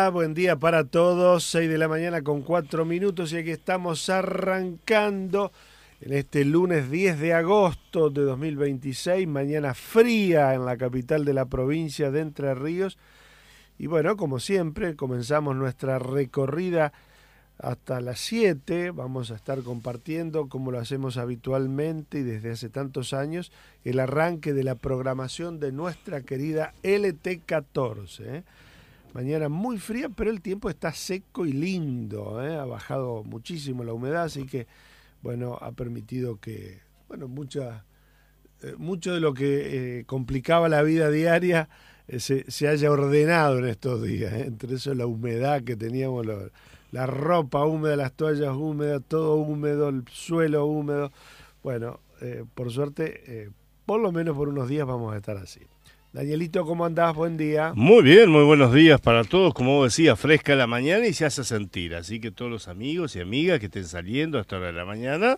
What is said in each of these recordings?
Buen día para todos, 6 de la mañana con 4 minutos y aquí estamos arrancando en este lunes 10 de agosto de 2026, mañana fría en la capital de la provincia de Entre Ríos. Y bueno, como siempre, comenzamos nuestra recorrida hasta las 7, vamos a estar compartiendo, como lo hacemos habitualmente y desde hace tantos años, el arranque de la programación de nuestra querida LT14, Mañana muy fría, pero el tiempo está seco y lindo, ha bajado muchísimo la humedad, así que, bueno, ha permitido que, bueno, mucho de lo que complicaba la vida diaria se haya ordenado en estos días, entre eso la humedad que teníamos, la ropa húmeda, las toallas húmedas, todo húmedo, el suelo húmedo. Bueno, por suerte, por lo menos por unos días vamos a estar así. Danielito, ¿cómo andás? Buen día. Muy bien, muy buenos días para todos. Como vos decías, fresca la mañana y se hace sentir. Así que todos los amigos y amigas que estén saliendo a esta hora de la mañana,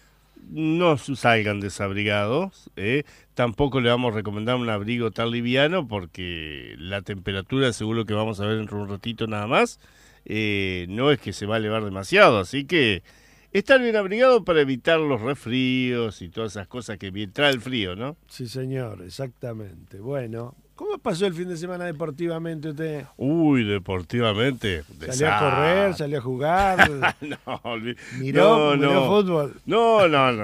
no salgan desabrigados. Tampoco le vamos a recomendar un abrigo tan liviano porque la temperatura, seguro que vamos a ver dentro de un ratito nada más, no es que se va a elevar demasiado. Así que estar bien abrigado para evitar los resfríos y todas esas cosas que trae el frío, ¿no? Sí, señor, exactamente. Bueno, ¿cómo pasó el fin de semana deportivamente usted? Uy, deportivamente. ¿Salió a correr? ¿Salió a jugar? ¿Miró fútbol? No.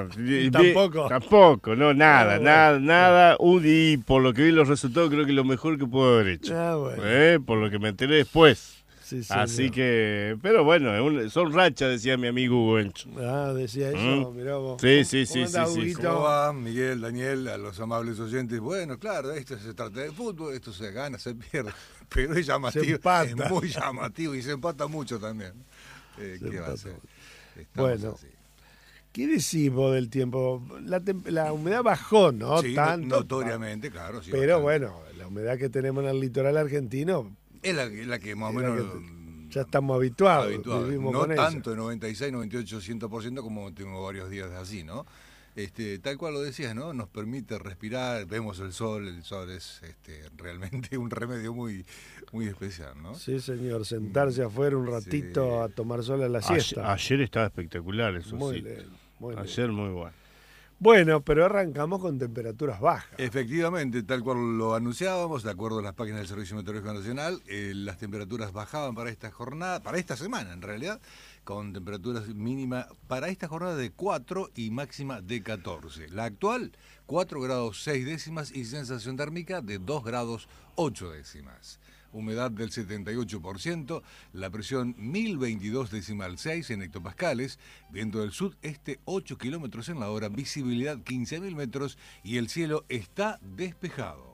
Tampoco, no, nada. Y por lo que vi los resultados, creo que lo mejor que puedo haber hecho. Bueno. Por lo que me enteré después. Sí, así que, pero bueno, son rachas, decía mi amigo Hugo Encho. Decía eso, mirá vos. Sí. ¿Cómo va, Miguel, Daniel, a los amables oyentes? Bueno, claro, esto se trata de fútbol, esto se gana, se pierde, pero es llamativo, es muy llamativo y se empata mucho también. ¿Qué va a ser? Bueno, así. ¿Qué decimos del tiempo? La humedad bajó, ¿no? Sí, tanto, notoriamente, claro. Sí, pero bastante. bueno, la humedad que tenemos en el litoral argentino Es la que más o menos ya estamos habituados. No tanto, 96, 98, 100% como tengo varios días así, ¿no? Tal cual lo decías, ¿no? Nos permite respirar, vemos el sol es realmente un remedio muy, muy especial, ¿no? Sí, señor, sentarse afuera un ratito a tomar sol a la siesta. Ayer estaba espectacular eso, muy sí. Bien. Ayer muy bueno. Bueno, pero arrancamos con temperaturas bajas. Efectivamente, tal cual lo anunciábamos, de acuerdo a las páginas del Servicio Meteorológico Nacional, las temperaturas bajaban para esta jornada, para esta semana en realidad, con temperaturas mínimas para esta jornada de 4 y máxima de 14. La actual, 4 grados 6 décimas y sensación térmica de 2 grados 8 décimas. Humedad del 78%, la presión 1022,6 en hectopascales, viento del sudeste 8 kilómetros en la hora, visibilidad 15.000 metros y el cielo está despejado.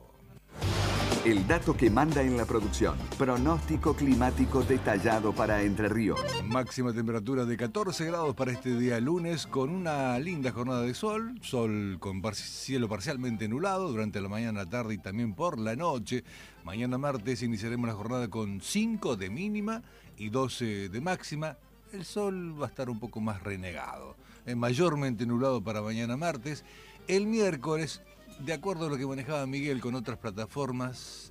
El dato que manda en la producción. Pronóstico climático detallado para Entre Ríos. Máxima temperatura de 14 grados para este día lunes, con una linda jornada de sol con cielo parcialmente nublado durante la mañana, tarde y también por la noche. Mañana martes iniciaremos la jornada con 5 de mínima y 12 de máxima. El sol va a estar un poco más renegado. Mayormente nublado para mañana martes. El miércoles, de acuerdo a lo que manejaba Miguel con otras plataformas,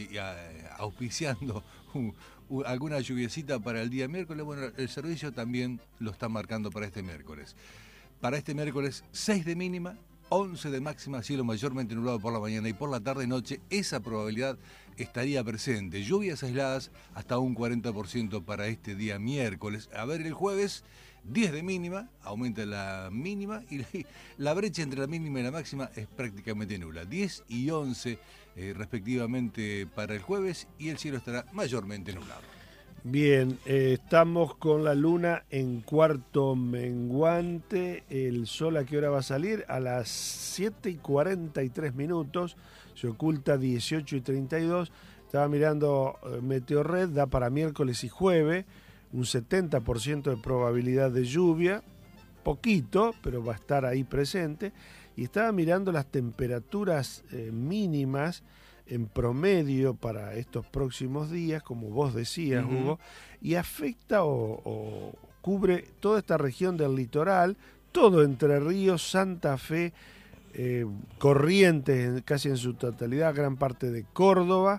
auspiciando alguna lluviecita para el día miércoles, bueno, el servicio también lo está marcando para este miércoles. Para este miércoles, 6 de mínima, 11 de máxima, cielo mayormente nublado por la mañana y por la tarde-noche, esa probabilidad estaría presente. Lluvias aisladas hasta un 40% para este día miércoles. A ver, el jueves, 10 de mínima, aumenta la mínima y la brecha entre la mínima y la máxima es prácticamente nula. 10 y 11 respectivamente para el jueves y el cielo estará mayormente nublado. Bien, estamos con la luna en cuarto menguante. El sol, ¿a qué hora va a salir? A las 7:43. Se oculta 18:32. Estaba mirando Meteorred, da para miércoles y jueves un 70% de probabilidad de lluvia. Poquito, pero va a estar ahí presente. Y estaba mirando las temperaturas mínimas en promedio para estos próximos días, como vos decías, Hugo, y afecta o cubre toda esta región del litoral, todo Entre Ríos, Santa Fe, Corrientes casi en su totalidad, gran parte de Córdoba,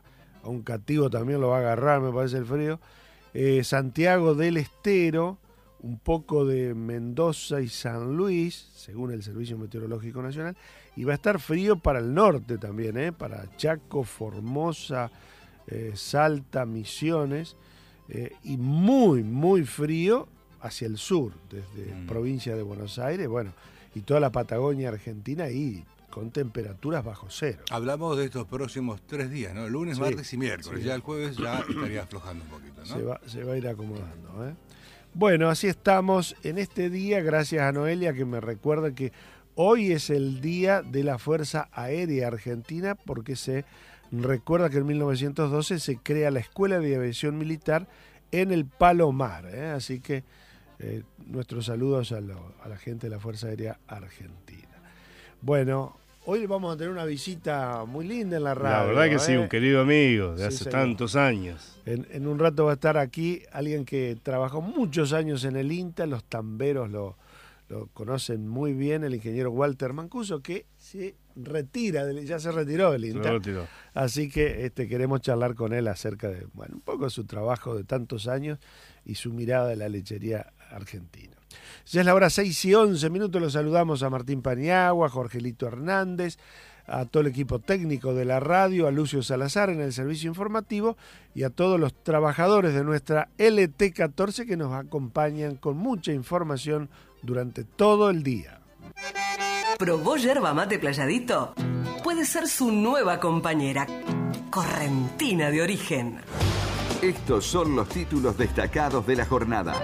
a un cativo también lo va a agarrar, me parece el frío. Santiago del Estero, un poco de Mendoza y San Luis, según el Servicio Meteorológico Nacional, y va a estar frío para el norte también, para Chaco, Formosa, Salta, Misiones, y muy, muy frío hacia el sur, desde provincia de Buenos Aires, bueno, y toda la Patagonia Argentina ahí con temperaturas bajo cero. Hablamos de estos próximos 3 días, ¿no? Lunes, Sí, martes y miércoles. sí. Ya el jueves ya estaría aflojando un poquito, ¿no? Se va a ir acomodando. Bueno, así estamos en este día, gracias a Noelia que me recuerda que hoy es el día de la Fuerza Aérea Argentina, porque se recuerda que en 1912 se crea la Escuela de Aviación Militar en el Palomar, así que nuestros saludos a la gente de la Fuerza Aérea Argentina. Bueno, hoy vamos a tener una visita muy linda en la radio. La verdad que sí, un querido amigo de hace señor. tantos años. En un rato va a estar aquí alguien que trabajó muchos años en el INTA, los tamberos lo conocen muy bien, el ingeniero Walter Mancuso, que se retira, ya se retiró del INTA. Se retiró. Así que queremos charlar con él acerca de, un poco de su trabajo de tantos años y su mirada de la lechería argentina. Ya es la hora 6:11, los saludamos a Martín Paniagua, a Jorgelito Hernández, a todo el equipo técnico de la radio, a Lucio Salazar en el servicio informativo y a todos los trabajadores de nuestra LT14 que nos acompañan con mucha información durante todo el día. ¿Probó yerba mate Playadito? Puede ser su nueva compañera, correntina de origen. Estos son los títulos destacados de la jornada.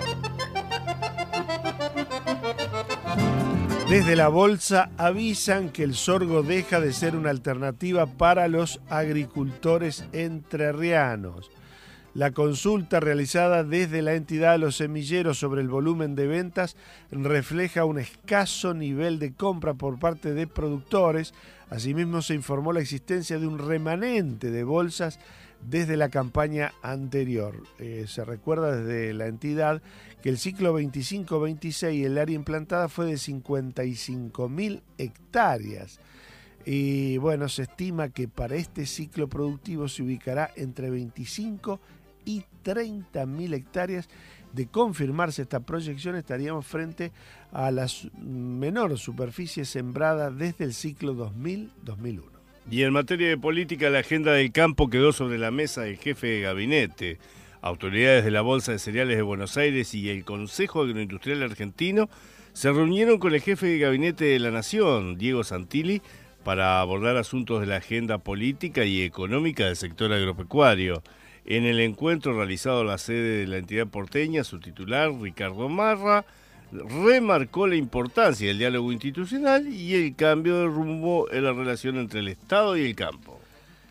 Desde la bolsa avisan que el sorgo deja de ser una alternativa para los agricultores entrerrianos. La consulta realizada desde la entidad de los semilleros sobre el volumen de ventas refleja un escaso nivel de compra por parte de productores. Asimismo, se informó la existencia de un remanente de bolsas desde la campaña anterior. Se recuerda desde la entidad que el ciclo 25-26, el área implantada fue de 55.000 hectáreas. Y bueno, se estima que para este ciclo productivo se ubicará entre 25 y 30.000 hectáreas. De confirmarse esta proyección, estaríamos frente a la menor superficie sembrada desde el ciclo 2000-2001. Y en materia de política, la agenda del campo quedó sobre la mesa del jefe de gabinete. Autoridades de la Bolsa de Cereales de Buenos Aires y el Consejo Agroindustrial Argentino se reunieron con el jefe de gabinete de la Nación, Diego Santilli, para abordar asuntos de la agenda política y económica del sector agropecuario. En el encuentro realizado en la sede de la entidad porteña, su titular, Ricardo Marra, remarcó la importancia del diálogo institucional y el cambio de rumbo en la relación entre el Estado y el campo.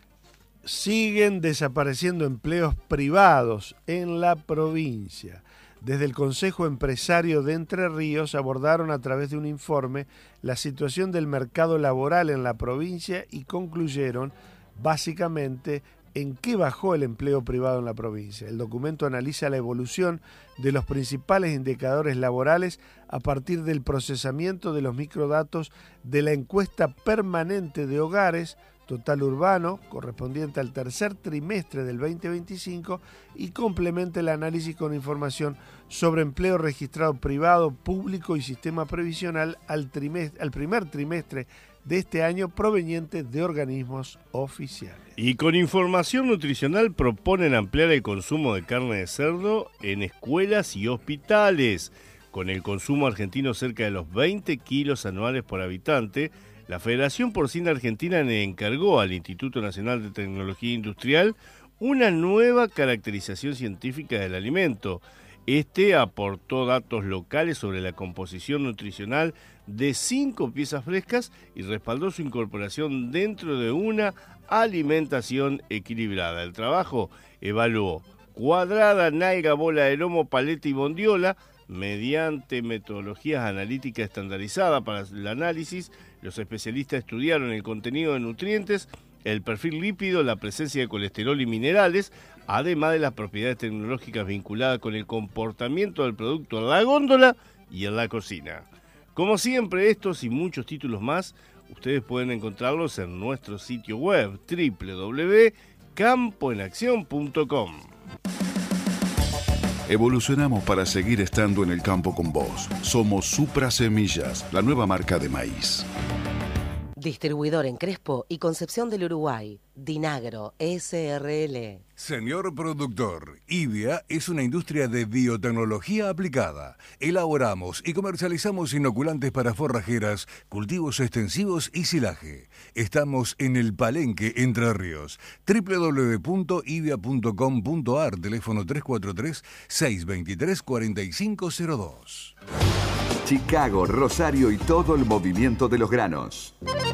Siguen desapareciendo empleos privados en la provincia. Desde el Consejo Empresario de Entre Ríos abordaron a través de un informe la situación del mercado laboral en la provincia y concluyeron básicamente en qué bajó el empleo privado en la provincia. El documento analiza la evolución de los principales indicadores laborales a partir del procesamiento de los microdatos de la encuesta permanente de hogares total urbano, correspondiente al tercer trimestre del 2025, y complementa el análisis con información sobre empleo registrado privado, público y sistema previsional al primer trimestre de este año proveniente de organismos oficiales. Y con información nutricional proponen ampliar el consumo de carne de cerdo en escuelas y hospitales. Con el consumo argentino cerca de los 20 kilos anuales por habitante, la Federación Porcina Argentina le encargó al Instituto Nacional de Tecnología Industrial una nueva caracterización científica del alimento. Este aportó datos locales sobre la composición nutricional de 5 piezas frescas y respaldó su incorporación dentro de una alimentación equilibrada. El trabajo evaluó cuadrada, nalga, bola de lomo, paleta y bondiola mediante metodologías analíticas estandarizadas para el análisis. Los especialistas estudiaron el contenido de nutrientes, el perfil lípido, la presencia de colesterol y minerales, además de las propiedades tecnológicas vinculadas con el comportamiento del producto en la góndola y en la cocina. Como siempre, estos y muchos títulos más, ustedes pueden encontrarlos en nuestro sitio web campoenacción.com. Evolucionamos para seguir estando en el campo con vos. Somos Supra Semillas, la nueva marca de maíz. Distribuidor en Crespo y Concepción del Uruguay. Dinagro SRL. Señor productor, IBIA es una industria de biotecnología aplicada. Elaboramos y comercializamos inoculantes para forrajeras, cultivos extensivos y silaje. Estamos en el Palenque, Entre Ríos. www.ibia.com.ar, teléfono 343-623-4502. Chicago, Rosario y todo el movimiento de los granos.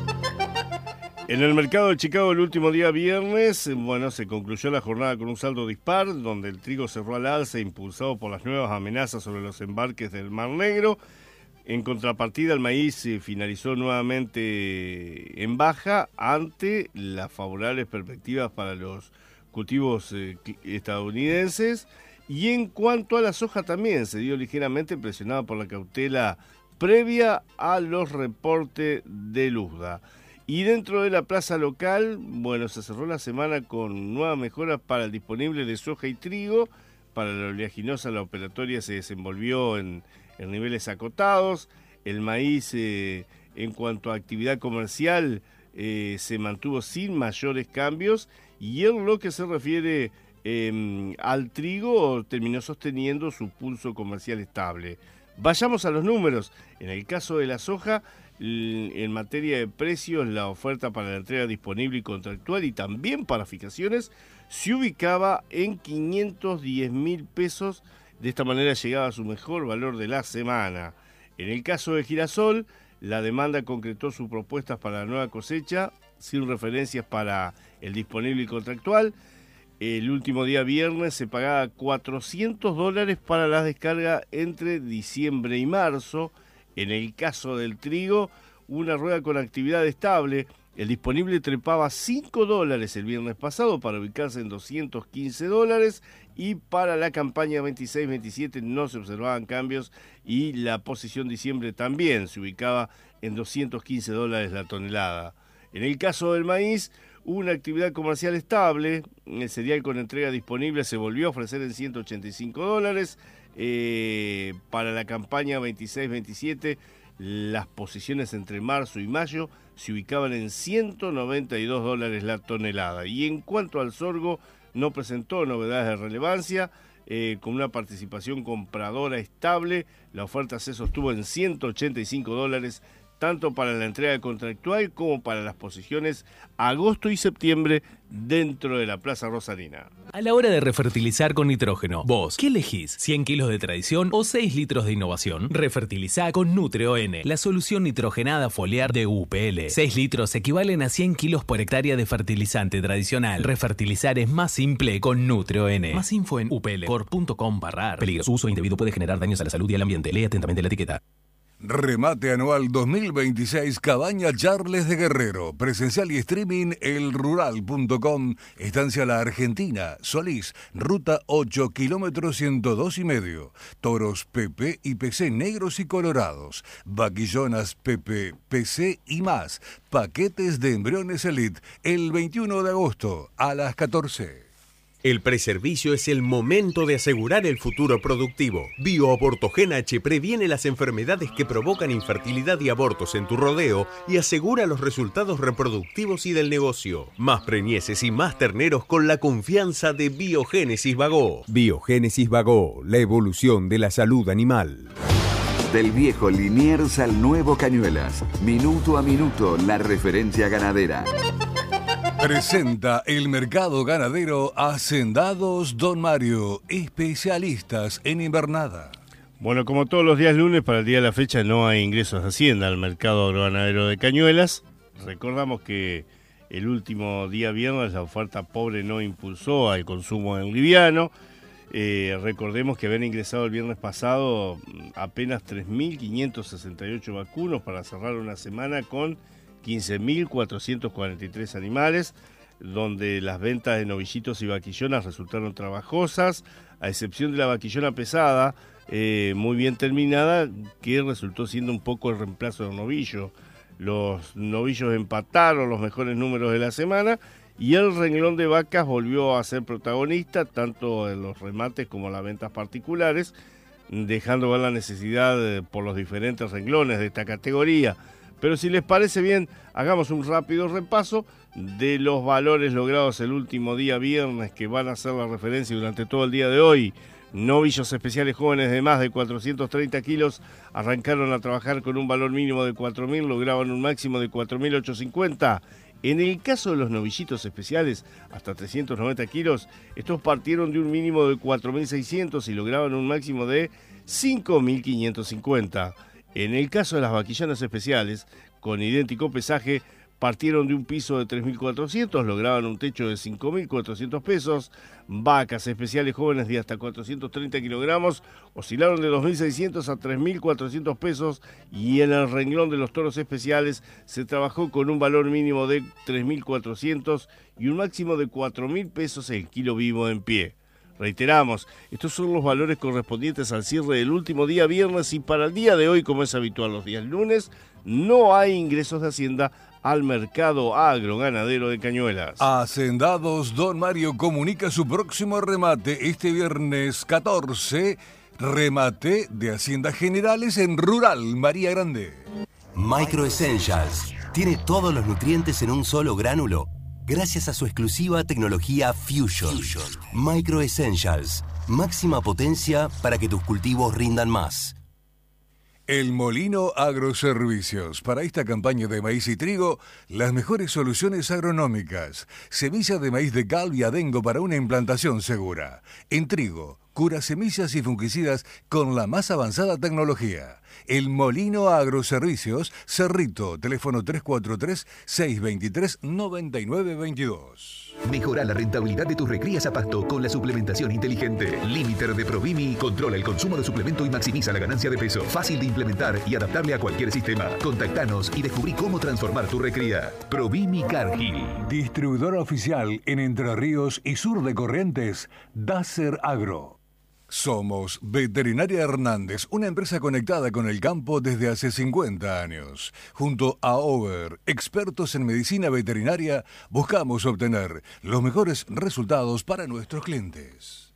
En el mercado de Chicago el último día viernes, se concluyó la jornada con un saldo dispar, donde el trigo cerró al alza impulsado por las nuevas amenazas sobre los embarques del Mar Negro. En contrapartida, el maíz finalizó nuevamente en baja ante las favorables perspectivas para los cultivos estadounidenses. Y en cuanto a la soja también se dio ligeramente presionada por la cautela previa a los reportes de USDA. Y dentro de la plaza local, se cerró la semana con nuevas mejoras para el disponible de soja y trigo. Para la oleaginosa la operatoria se desenvolvió en niveles acotados. El maíz, en cuanto a actividad comercial, se mantuvo sin mayores cambios. Y en lo que se refiere al trigo, terminó sosteniendo su pulso comercial estable. Vayamos a los números. En el caso de la soja, en materia de precios, la oferta para la entrega disponible y contractual y también para fijaciones se ubicaba en 510.000 pesos. De esta manera llegaba a su mejor valor de la semana. En el caso de girasol, la demanda concretó sus propuestas para la nueva cosecha, sin referencias para el disponible y contractual. El último día viernes se pagaba $400 para la descarga entre diciembre y marzo. En el caso del trigo, una rueda con actividad estable. El disponible trepaba $5 el viernes pasado para ubicarse en $215, y para la campaña 26-27 no se observaban cambios y la posición diciembre también se ubicaba en $215 la tonelada. En el caso del maíz, una actividad comercial estable. El cereal con entrega disponible se volvió a ofrecer en $185. Para la campaña 26-27, las posiciones entre marzo y mayo se ubicaban en $192 la tonelada. Y en cuanto al sorgo, no presentó novedades de relevancia, con una participación compradora estable. La oferta se sostuvo en $185, tanto para la entrega contractual como para las posiciones agosto y septiembre dentro de la Plaza Rosarina. A la hora de refertilizar con nitrógeno, vos, ¿qué elegís? ¿100 kilos de tradición o 6 litros de innovación? Refertilizá con Nutreo-N, la solución nitrogenada foliar de UPL. 6 litros equivalen a 100 kilos por hectárea de fertilizante tradicional. Refertilizar es más simple con Nutreo-N. Más info en uplcor.com/. Peligro. Su uso indebido puede generar daños a la salud y al ambiente. Lee atentamente la etiqueta. Remate anual 2026 Cabaña Charles de Guerrero. Presencial y streaming elrural.com. Estancia La Argentina, Solís, ruta 8, kilómetro 102,5. Toros PP y PC negros y colorados. Vaquillonas PP, PC y más. Paquetes de embriones Elite el 21 de agosto a las 14. El preservicio es el momento de asegurar el futuro productivo. BioAbortogen H previene las enfermedades que provocan infertilidad y abortos en tu rodeo y asegura los resultados reproductivos y del negocio. Más preñeces y más terneros con la confianza de Biogénesis Bagó. Biogénesis Bagó, la evolución de la salud animal. Del viejo Liniers al nuevo Cañuelas. Minuto a minuto, la referencia ganadera. Presenta el mercado ganadero Hacendados Don Mario, especialistas en invernada. Bueno, como todos los días lunes, para el día de la fecha no hay ingresos de Hacienda al mercado agroganadero de Cañuelas. Recordamos que el último día viernes la oferta pobre no impulsó al consumo en liviano. Recordemos que habían ingresado el viernes pasado apenas 3.568 vacunos para cerrar una semana con 15.443 animales, donde las ventas de novillitos y vaquillonas resultaron trabajosas, a excepción de la vaquillona pesada, muy bien terminada, que resultó siendo un poco el reemplazo del novillo. Los novillos empataron los mejores números de la semana y el renglón de vacas volvió a ser protagonista tanto en los remates como en las ventas particulares, dejando ver la necesidad por los diferentes renglones de esta categoría. Pero si les parece bien, hagamos un rápido repaso de los valores logrados el último día viernes, que van a ser la referencia durante todo el día de hoy. Novillos especiales jóvenes de más de 430 kilos arrancaron a trabajar con un valor mínimo de 4.000, lograban un máximo de 4.850. En el caso de los novillitos especiales, hasta 390 kilos, estos partieron de un mínimo de 4.600 y lograban un máximo de 5.550. En el caso de las vaquillanas especiales, con idéntico pesaje, partieron de un piso de 3.400, lograban un techo de 5.400 pesos. Vacas especiales jóvenes de hasta 430 kilogramos oscilaron de 2.600 a 3.400 pesos, y en el renglón de los toros especiales se trabajó con un valor mínimo de 3.400 y un máximo de 4.000 pesos el kilo vivo en pie. Reiteramos, estos son los valores correspondientes al cierre del último día viernes, y para el día de hoy, como es habitual los días lunes, no hay ingresos de Hacienda al mercado agroganadero de Cañuelas. Hacendados Don Mario comunica su próximo remate este viernes 14, remate de Haciendas Generales en Rural María Grande. Micro Essentials tiene todos los nutrientes en un solo gránulo, gracias a su exclusiva tecnología Fusion. Micro Essentials, máxima potencia para que tus cultivos rindan más. El Molino Agroservicios. Para esta campaña de maíz y trigo, las mejores soluciones agronómicas. Semillas de maíz de cal y adengo para una implantación segura. En trigo, cura semillas y fungicidas con la más avanzada tecnología. El Molino Agroservicios, Cerrito, teléfono 343-623-9922. Mejora la rentabilidad de tus recrías a pasto con la suplementación inteligente. Limiter de Provimi controla el consumo de suplemento y maximiza la ganancia de peso. Fácil de implementar y adaptable a cualquier sistema. Contactanos y descubrí cómo transformar tu recría. Provimi Cargill. Distribuidora oficial en Entre Ríos y sur de Corrientes, Dacer Agro. Somos Veterinaria Hernández, una empresa conectada con el campo desde hace 50 años. Junto a Over, expertos en medicina veterinaria, buscamos obtener los mejores resultados para nuestros clientes.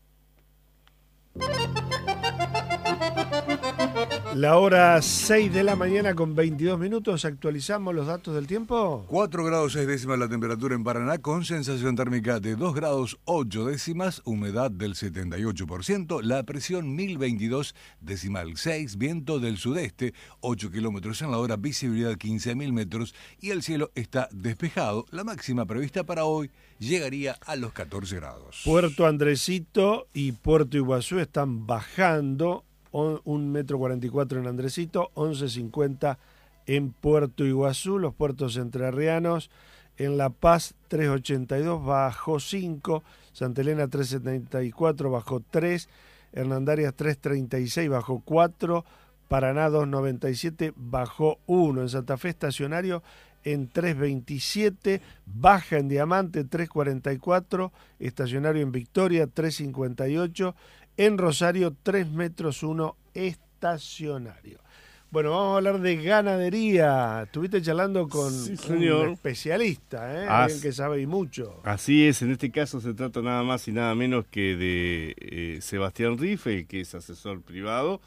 La hora 6 de la mañana con 22 minutos, actualizamos los datos del tiempo. 4 grados 6 décimas la temperatura en Paraná, con sensación térmica de 2 grados 8 décimas, humedad del 78%, la presión 1022,6, viento del sudeste, 8 kilómetros en la hora, visibilidad 15.000 metros y el cielo está despejado. La máxima prevista para hoy llegaría a los 14 grados. Puerto Andresito y Puerto Iguazú están bajando. 1,44 m en Andresito, 11,50 en Puerto Iguazú. Los puertos entrerrianos, en La Paz 3,82, bajó 5, Santa Elena 3,74, bajó 3, Hernandarias 3,36, bajó 4, Paraná 2,97, bajó 1, en Santa Fe estacionario en 3,27, baja en Diamante 3,44, estacionario en Victoria 3,58, en Rosario 3 metros 1 estacionario. Bueno, vamos a hablar de ganadería. Estuviste charlando con un especialista, alguien que sabe y mucho. Así es, en este caso se trata nada más y nada menos que de Sebastián Riffe, que es asesor privado.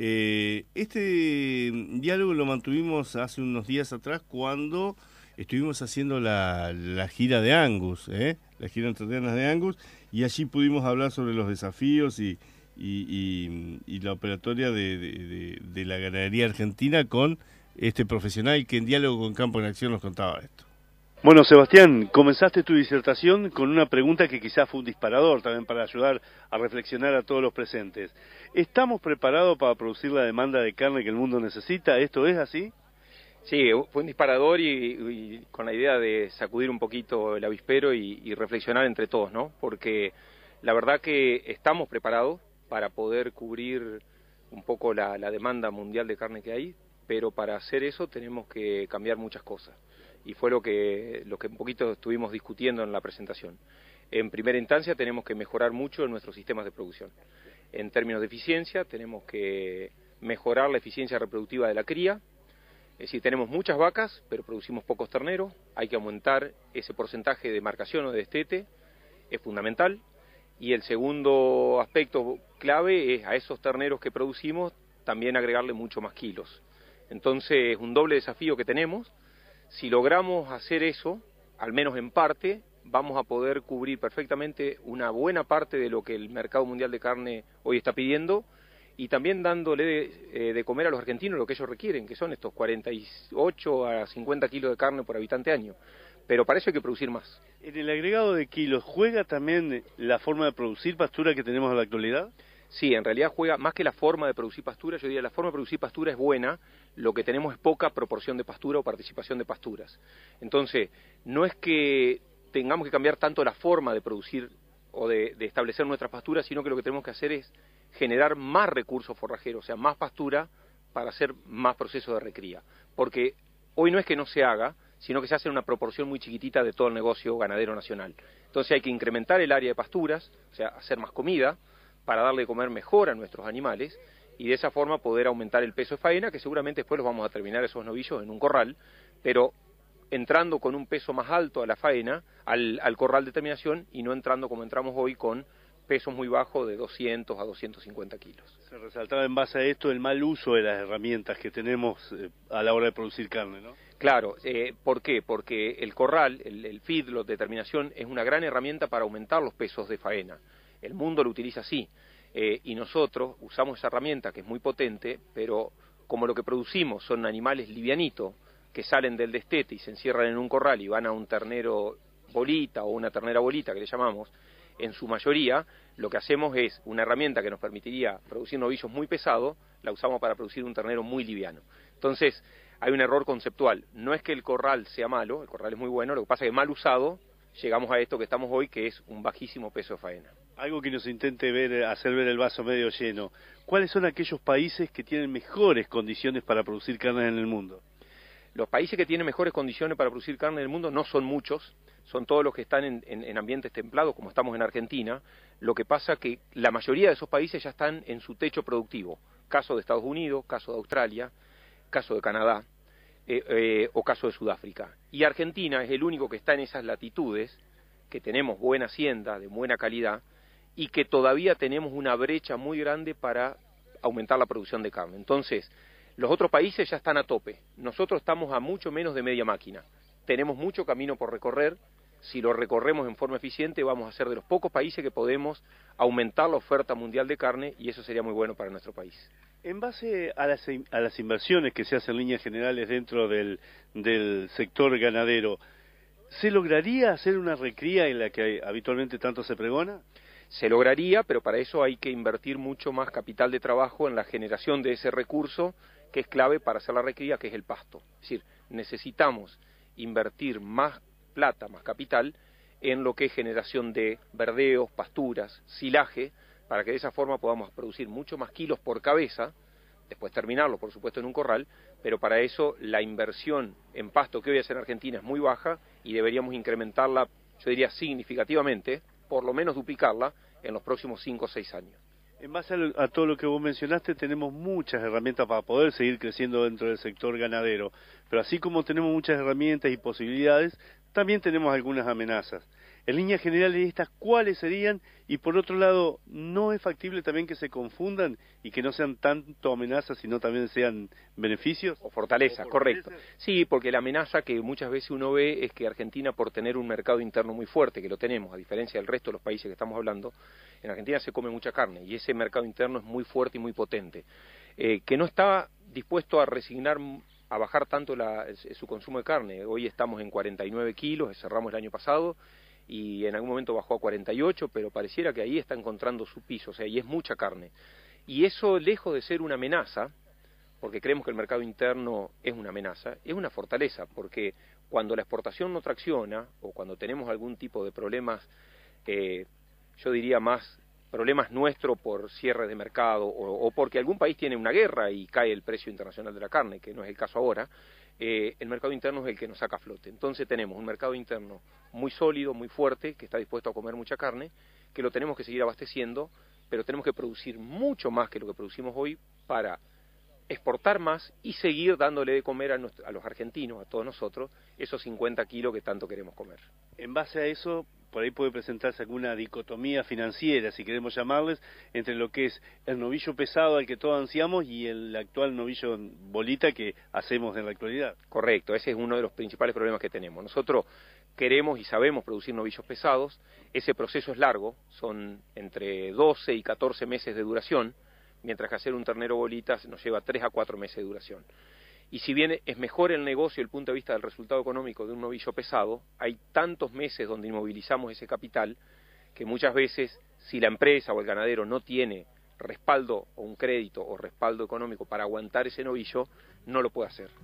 Este diálogo lo mantuvimos hace unos días atrás cuando estuvimos haciendo la gira de Angus, la gira entrerriana de Angus, y allí pudimos hablar sobre los desafíos y la operatoria de la ganadería argentina con este profesional que en Diálogo con Campo en Acción nos contaba esto. Bueno, Sebastián, comenzaste tu disertación con una pregunta que quizás fue un disparador también para ayudar a reflexionar a todos los presentes. ¿Estamos preparados para producir la demanda de carne que el mundo necesita? ¿Esto es así? Sí, fue un disparador y con la idea de sacudir un poquito el avispero y reflexionar entre todos, ¿no? Porque la verdad que estamos preparados para poder cubrir un poco la demanda mundial de carne que hay, pero para hacer eso tenemos que cambiar muchas cosas. Y fue lo que un poquito estuvimos discutiendo en la presentación. En primera instancia tenemos que mejorar mucho nuestros sistemas de producción. En términos de eficiencia tenemos que mejorar la eficiencia reproductiva de la cría, Es decir, tenemos muchas vacas, pero producimos pocos terneros, hay que aumentar ese porcentaje de marcación o de destete, es fundamental. Y el segundo aspecto clave es a esos terneros que producimos también agregarle mucho más kilos. Entonces es un doble desafío que tenemos. Si logramos hacer eso, al menos en parte, vamos a poder cubrir perfectamente una buena parte de lo que el mercado mundial de carne hoy está pidiendo, y también dándole de comer a los argentinos lo que ellos requieren, que son estos 48 a 50 kilos de carne por habitante año. Pero para eso hay que producir más. ¿En el agregado de kilos juega también la forma de producir pastura que tenemos en la actualidad? Sí, en realidad juega más que la forma de producir pastura. Yo diría la forma de producir pastura es buena, lo que tenemos es poca proporción de pastura o participación de pasturas. Entonces, no es que tengamos que cambiar tanto la forma de producir o de establecer nuestras pasturas, sino que lo que tenemos que hacer es generar más recursos forrajeros, o sea, más pastura para hacer más procesos de recría. Porque hoy no es que no se haga, sino que se hace en una proporción muy chiquitita de todo el negocio ganadero nacional. Entonces hay que incrementar el área de pasturas, o sea, hacer más comida, para darle de comer mejor a nuestros animales, y de esa forma poder aumentar el peso de faena, que seguramente después los vamos a terminar esos novillos en un corral, pero entrando con un peso más alto a la faena, al corral de terminación, y no entrando como entramos hoy con pesos muy bajos de 200 a 250 kilos. Se resaltaba en base a esto el mal uso de las herramientas que tenemos a la hora de producir carne, ¿no? Claro, ¿por qué? Porque el corral, el feedlot de terminación, es una gran herramienta para aumentar los pesos de faena. El mundo lo utiliza así, y nosotros usamos esa herramienta que es muy potente, pero como lo que producimos son animales livianitos, que salen del destete y se encierran en un corral y van a un ternero bolita o una ternera bolita que le llamamos, en su mayoría lo que hacemos es una herramienta que nos permitiría producir novillos muy pesados, la usamos para producir un ternero muy liviano. Entonces hay un error conceptual, no es que el corral sea malo, el corral es muy bueno, lo que pasa es que mal usado llegamos a esto que estamos hoy, que es un bajísimo peso de faena. Algo que nos intente hacer ver el vaso medio lleno. ¿Cuáles son aquellos países que tienen mejores condiciones para producir carne en el mundo? Los países que tienen mejores condiciones para producir carne en el mundo no son muchos, son todos los que están en ambientes templados, como estamos en Argentina. Lo que pasa que la mayoría de esos países ya están en su techo productivo. Caso de Estados Unidos, caso de Australia, caso de Canadá, o caso de Sudáfrica. Y Argentina es el único que está en esas latitudes, que tenemos buena hacienda, de buena calidad, y que todavía tenemos una brecha muy grande para aumentar la producción de carne. Entonces, los otros países ya están a tope. Nosotros estamos a mucho menos de media máquina. Tenemos mucho camino por recorrer. Si lo recorremos en forma eficiente, vamos a ser de los pocos países que podemos aumentar la oferta mundial de carne, y eso sería muy bueno para nuestro país. En base a las inversiones que se hacen en líneas generales dentro del sector ganadero, ¿se lograría hacer una recría en la que habitualmente tanto se pregona? Se lograría, pero para eso hay que invertir mucho más capital de trabajo en la generación de ese recurso que es clave para hacer la recría, que es el pasto. Es decir, necesitamos invertir más plata, más capital, en lo que es generación de verdeos, pasturas, silaje, para que de esa forma podamos producir mucho más kilos por cabeza, después terminarlo, por supuesto, en un corral, pero para eso la inversión en pasto que hoy hace en Argentina es muy baja y deberíamos incrementarla, yo diría, significativamente, por lo menos duplicarla en los próximos 5 o 6 años. En base a todo lo que vos mencionaste, tenemos muchas herramientas para poder seguir creciendo dentro del sector ganadero, pero así como tenemos muchas herramientas y posibilidades, también tenemos algunas amenazas. En líneas generales, estas, ¿cuáles serían? Y por otro lado, ¿no es factible también que se confundan y que no sean tanto amenazas, sino también sean beneficios? O fortalezas, correcto. Sí, porque la amenaza que muchas veces uno ve es que Argentina, por tener un mercado interno muy fuerte, que lo tenemos, a diferencia del resto de los países que estamos hablando, en Argentina se come mucha carne y ese mercado interno es muy fuerte y muy potente, que no está dispuesto a resignar, a bajar tanto su consumo de carne. Hoy estamos en 49 kilos, cerramos el año pasado, y en algún momento bajó a 48, pero pareciera que ahí está encontrando su piso, o sea, y es mucha carne. Y eso, lejos de ser una amenaza, porque creemos que el mercado interno es una amenaza, es una fortaleza, porque cuando la exportación no tracciona, o cuando tenemos algún tipo de problemas, yo diría más problemas nuestros por cierre de mercado, o porque algún país tiene una guerra y cae el precio internacional de la carne, que no es el caso ahora, el mercado interno es el que nos saca a flote. Entonces tenemos un mercado interno muy sólido, muy fuerte, que está dispuesto a comer mucha carne, que lo tenemos que seguir abasteciendo, pero tenemos que producir mucho más que lo que producimos hoy para exportar más y seguir dándole de comer a los argentinos, a todos nosotros, esos 50 kilos que tanto queremos comer. En base a eso, por ahí puede presentarse alguna dicotomía financiera, si queremos llamarles, entre lo que es el novillo pesado al que todos ansiamos y el actual novillo bolita que hacemos en la actualidad. Correcto, ese es uno de los principales problemas que tenemos. Nosotros queremos y sabemos producir novillos pesados, ese proceso es largo, son entre 12 y 14 meses de duración, mientras que hacer un ternero bolita nos lleva 3 a 4 meses de duración. Y si bien es mejor el negocio desde el punto de vista del resultado económico de un novillo pesado, hay tantos meses donde inmovilizamos ese capital que muchas veces, si la empresa o el ganadero no tiene respaldo o un crédito o respaldo económico para aguantar ese novillo, no lo puede hacer.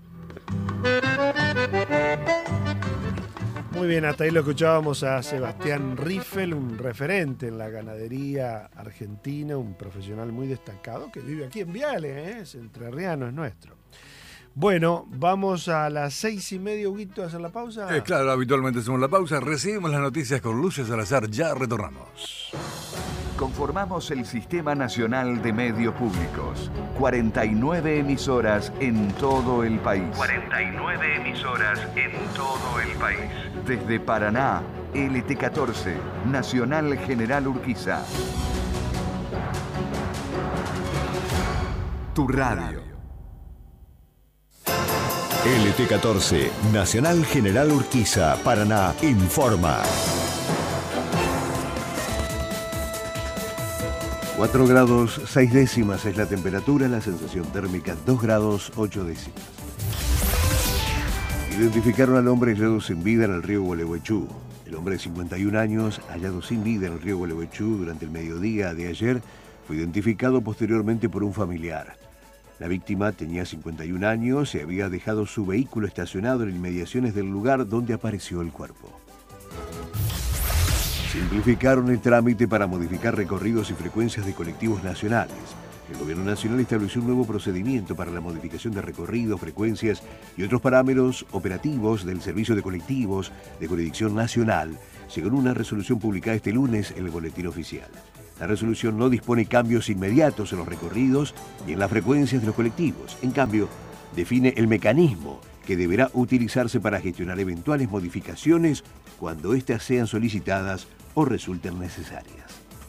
Muy bien, hasta ahí lo escuchábamos a Sebastián Riffel, un referente en la ganadería argentina, un profesional muy destacado que vive aquí en Viale, es entrerriano, es nuestro. Bueno, vamos a las 6:30, Huguito, a hacer la pausa. Claro, habitualmente hacemos la pausa, recibimos las noticias con Lucio Salazar, ya retornamos. Conformamos el Sistema Nacional de Medios Públicos. 49 emisoras en todo el país. 49 emisoras en todo el país. Desde Paraná, LT14, Nacional General Urquiza. Tu radio. LT14, Nacional General Urquiza, Paraná, informa. 4 grados 6 décimas es la temperatura, la sensación térmica 2 grados 8 décimas. Identificaron al hombre hallado sin vida en el río Gualeguaychú. El hombre de 51 años, hallado sin vida en el río Gualeguaychú durante el mediodía de ayer, fue identificado posteriormente por un familiar. La víctima tenía 51 años y había dejado su vehículo estacionado en inmediaciones del lugar donde apareció el cuerpo. Simplificaron el trámite para modificar recorridos y frecuencias de colectivos nacionales. El Gobierno Nacional estableció un nuevo procedimiento para la modificación de recorridos, frecuencias y otros parámetros operativos del servicio de colectivos de jurisdicción nacional, según una resolución publicada este lunes en el Boletín Oficial. La resolución no dispone cambios inmediatos en los recorridos ni en las frecuencias de los colectivos. En cambio, define el mecanismo que deberá utilizarse para gestionar eventuales modificaciones cuando éstas sean solicitadas o resulten necesarias.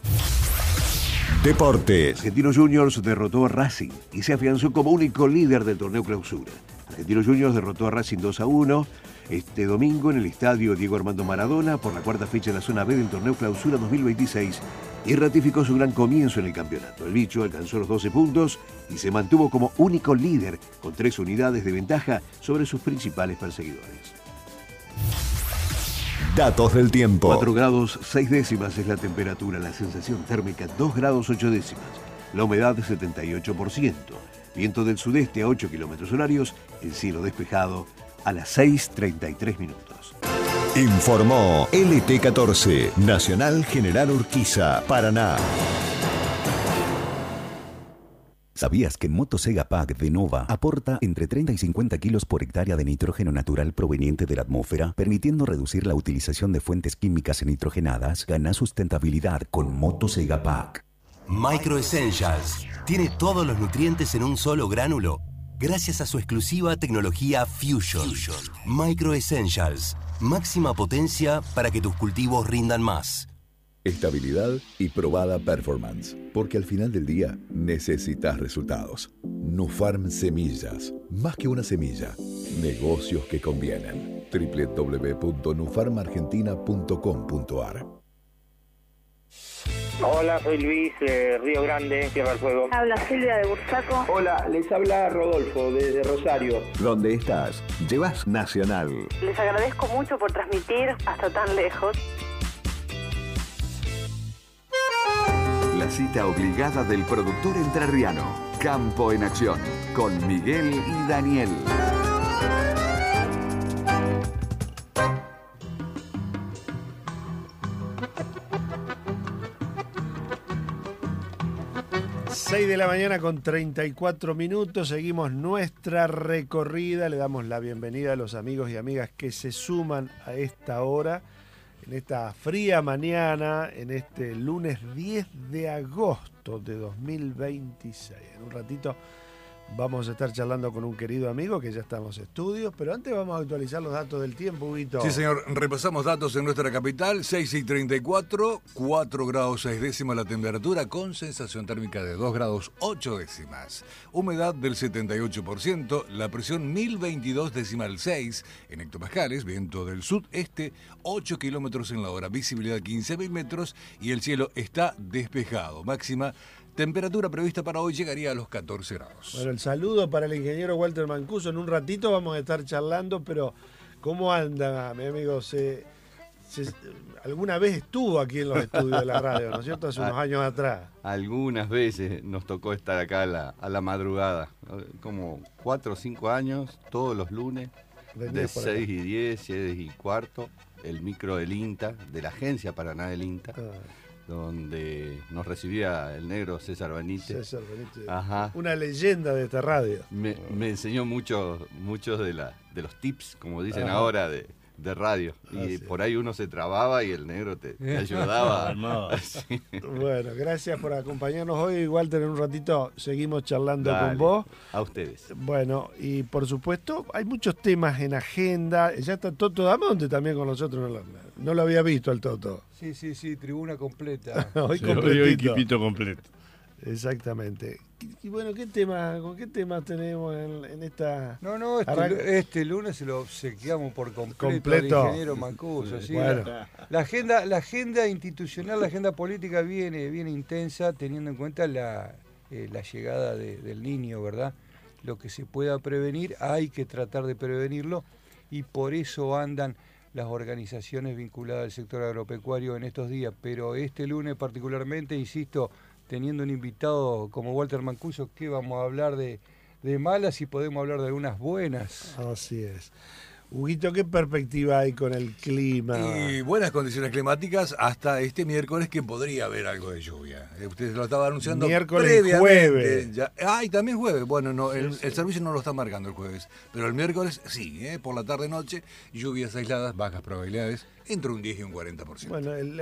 Deportes. Argentinos Juniors derrotó a Racing y se afianzó como único líder del torneo Clausura. Argentinos Juniors derrotó a Racing 2-1 este domingo en el estadio Diego Armando Maradona por la cuarta fecha de la zona B del torneo Clausura 2026 y ratificó su gran comienzo en el campeonato. El bicho alcanzó los 12 puntos y se mantuvo como único líder con 3 unidades de ventaja sobre sus principales perseguidores. Datos del tiempo. 4 grados 6 décimas es la temperatura, la sensación térmica 2 grados 8 décimas, la humedad 78%, viento del sudeste a 8 kilómetros horarios, el cielo despejado a las 6:33 minutos. Informó LT14, Nacional General Urquiza, Paraná. ¿Sabías que Motosega Pack de Nova aporta entre 30 y 50 kilos por hectárea de nitrógeno natural proveniente de la atmósfera, permitiendo reducir la utilización de fuentes químicas nitrogenadas? Gana sustentabilidad con Motosega Pack. Micro Essentials tiene todos los nutrientes en un solo gránulo gracias a su exclusiva tecnología Fusion. Micro Essentials, máxima potencia para que tus cultivos rindan más. Estabilidad y probada performance, porque al final del día necesitas resultados. Nufarm Semillas, más que una semilla, negocios que convienen. www.nufarmargentina.com.ar. Hola, soy Luis de Río Grande, Tierra del Fuego. Habla Silvia de Bursaco. Hola, les habla Rodolfo desde Rosario. ¿Dónde estás? Llevas Nacional. Les agradezco mucho por transmitir hasta tan lejos. La cita obligada del productor entrerriano. Campo en Acción, con Miguel y Daniel. Seis de la mañana con 34 minutos, seguimos nuestra recorrida, le damos la bienvenida a los amigos y amigas que se suman a esta hora, en esta fría mañana, en este lunes 10 de agosto de 2026. En un ratito Vamos a estar charlando con un querido amigo que ya está en los estudios, pero antes vamos a actualizar los datos del tiempo, Huguito. Sí, señor. Repasamos datos en nuestra capital. 6:34, 4 grados 6 décimas la temperatura, con sensación térmica de 2 grados 8 décimas. Humedad del 78%, la presión 1022,6 en hectopascales, viento del sudeste, 8 kilómetros en la hora, visibilidad 15.000 metros y el cielo está despejado. Máxima temperatura prevista para hoy llegaría a los 14 grados. Bueno, el saludo para el ingeniero Walter Mancuso. En un ratito vamos a estar charlando, pero ¿cómo anda, mi amigo? Alguna vez estuvo aquí en los estudios de la radio, ¿no es cierto? Hace unos años atrás. Algunas veces nos tocó estar acá a la madrugada, como 4 o 5 años, todos los lunes, de 6:10, 6:15, el micro del INTA, de la agencia Paraná del INTA. Donde nos recibía el negro César Benítez. César Benítez. Ajá. Una leyenda de esta radio. Me enseñó muchos de los tips, como dicen ahora, de radio. Y por ahí uno se trababa y el negro te ayudaba. Sí. Bueno, gracias por acompañarnos hoy, Walter. En un ratito seguimos charlando con vos. A ustedes. Bueno, y por supuesto, hay muchos temas en agenda. Ya está Toto Damonte también con nosotros. No lo había visto al Toto. Sí, tribuna completa. Hoy equipito completo. Exactamente. Y bueno, ¿con qué tema tenemos en esta...? No, este lunes se lo obsequiamos por completo al ingeniero Mancuso. ¿Sí? Bueno. La agenda institucional, la agenda política viene intensa, teniendo en cuenta la llegada del Niño, ¿verdad? Lo que se pueda prevenir, hay que tratar de prevenirlo, y por eso andan las organizaciones vinculadas al sector agropecuario en estos días. Pero este lunes particularmente, insisto, teniendo un invitado como Walter Mancuso, que vamos a hablar de malas y podemos hablar de algunas buenas. Así es. Huguito, ¿qué perspectiva hay con el clima? Y buenas condiciones climáticas hasta este miércoles, que podría haber algo de lluvia. Ustedes lo estaban anunciando miércoles, previamente. Jueves. Y también jueves. Bueno, no, el servicio no lo está marcando el jueves, pero el miércoles sí, por la tarde-noche, lluvias aisladas, bajas probabilidades, entre un 10 y un 40%. Bueno, el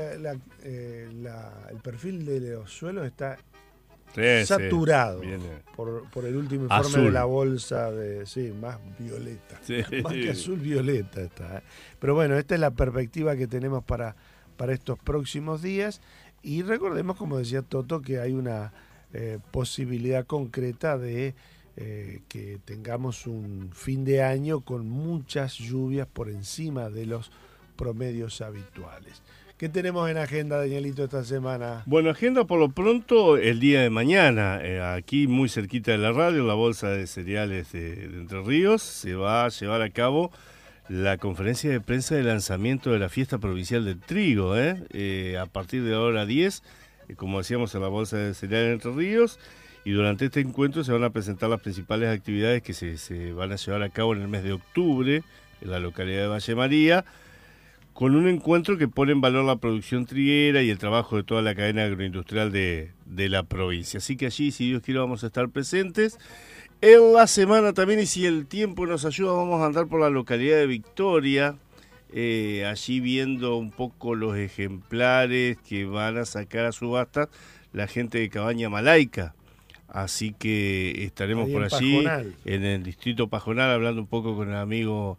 perfil de los suelos está saturado por el último informe azul. De la bolsa más violeta, más que azul, violeta está. Pero bueno, esta es la perspectiva que tenemos para estos próximos días, y recordemos, como decía Toto, que hay una posibilidad concreta de que tengamos un fin de año con muchas lluvias por encima de los promedios habituales. ¿Qué tenemos en agenda, Danielito, esta semana? Bueno, agenda por lo pronto el día de mañana, aquí muy cerquita de la radio, la Bolsa de Cereales de Entre Ríos, se va a llevar a cabo la conferencia de prensa de lanzamiento de la Fiesta Provincial del Trigo, a partir de la hora 10, como decíamos, en la Bolsa de Cereales de Entre Ríos, y durante este encuentro se van a presentar las principales actividades que se van a llevar a cabo en el mes de octubre en la localidad de Valle María, con un encuentro que pone en valor la producción triguera y el trabajo de toda la cadena agroindustrial de la provincia. Así que allí, si Dios quiere, vamos a estar presentes. En la semana también, y si el tiempo nos ayuda, vamos a andar por la localidad de Victoria, allí viendo un poco los ejemplares que van a sacar a subasta la gente de Cabaña Malaica. Así que estaremos por allí, Pajonal, en el distrito Pajonal, hablando un poco con el amigo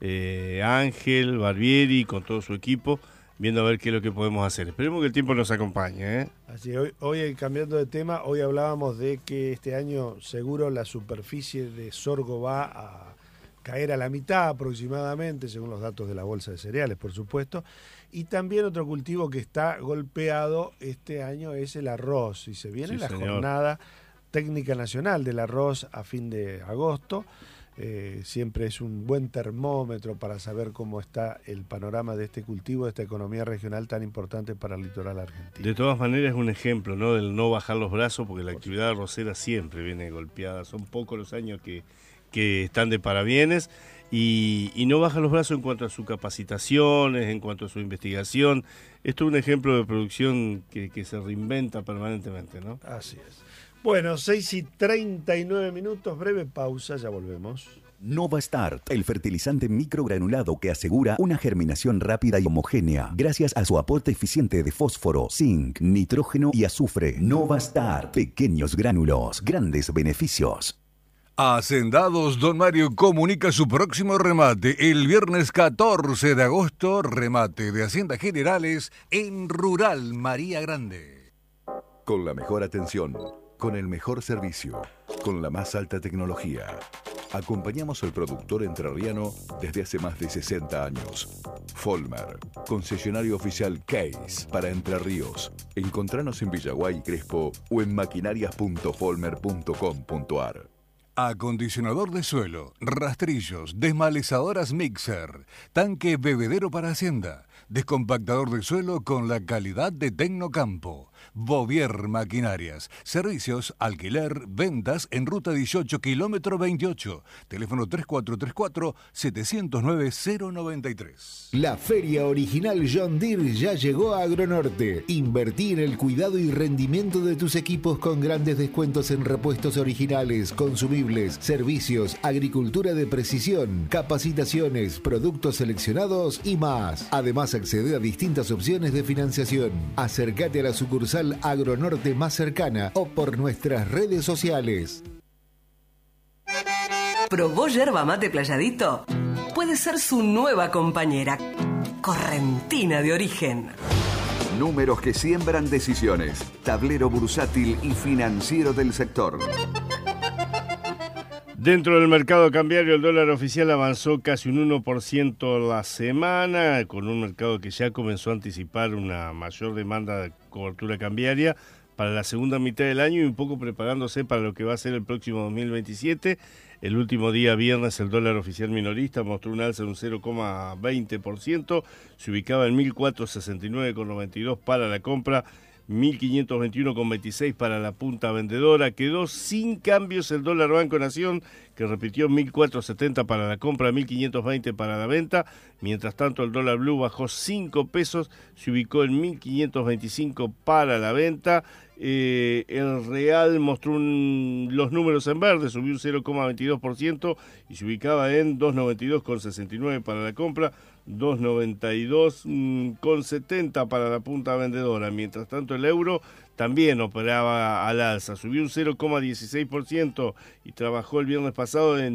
Ángel Barbieri, con todo su equipo, viendo a ver qué es lo que podemos hacer. Esperemos que el tiempo nos acompañe. Así, hoy cambiando de tema, hoy hablábamos de que este año seguro la superficie de sorgo va a caer a la mitad aproximadamente, según los datos de la Bolsa de Cereales, por supuesto. Y también otro cultivo que está golpeado este año es el arroz. Y se viene la jornada técnica nacional del arroz a fin de agosto. Siempre es un buen termómetro para saber cómo está el panorama de este cultivo, de esta economía regional tan importante para el litoral argentino. De todas maneras es un ejemplo, ¿no?, del no bajar los brazos, porque la actividad arrocera siempre viene golpeada. Son pocos los años que están de parabienes, y no baja los brazos en cuanto a sus capacitaciones, en cuanto a su investigación. Esto es un ejemplo de producción que se reinventa permanentemente, ¿no? Así es. Bueno, 6:39, breve pausa, ya volvemos. NovaStart, el fertilizante microgranulado que asegura una germinación rápida y homogénea gracias a su aporte eficiente de fósforo, zinc, nitrógeno y azufre. NovaStart, pequeños gránulos, grandes beneficios. Hacendados Don Mario comunica su próximo remate. El viernes 14 de agosto, remate de Haciendas Generales en Rural María Grande. Con la mejor atención, con el mejor servicio, con la más alta tecnología. Acompañamos al productor entrerriano desde hace más de 60 años. Folmer, concesionario oficial Case para Entre Ríos. Encontranos en Villaguay y Crespo o en maquinarias.folmer.com.ar. Acondicionador de suelo, rastrillos, desmalezadoras Mixer, tanque bebedero para Hacienda, descompactador de suelo con la calidad de Tecnocampo, Bovier Maquinarias, servicios, alquiler, ventas en ruta 18, kilómetro 28, teléfono 3434-709-093. La feria original John Deere ya llegó a Agronorte. Invertí en el cuidado y rendimiento de tus equipos con grandes descuentos en repuestos originales, consumibles, servicios, agricultura de precisión, capacitaciones, productos seleccionados y más. Además, accede a distintas opciones de financiación. Acércate a la sucursal Agronorte más cercana o por nuestras redes sociales. ¿Probó yerba mate Playadito? Puede ser su nueva compañera. Correntina de origen. Números que siembran decisiones. Tablero bursátil y financiero del sector. Dentro del mercado cambiario, el dólar oficial avanzó casi un 1% la semana, con un mercado que ya comenzó a anticipar una mayor demanda de cobertura cambiaria para la segunda mitad del año y un poco preparándose para lo que va a ser el próximo 2027. El último día viernes el dólar oficial minorista mostró un alza de un 0,20%, se ubicaba en 1.469,92 para la compra, 1.521,26 para la punta vendedora. Quedó sin cambios el dólar Banco Nación, que repitió 1.470 para la compra, 1.520 para la venta. Mientras tanto, el dólar blue bajó 5 pesos, se ubicó en 1.525 para la venta. El real mostró los números en verde, subió un 0,22% y se ubicaba en 2.92,69 para la compra, 2.92,70 para la punta vendedora. Mientras tanto, el euro también operaba al alza, subió un 0,16% y trabajó el viernes pasado en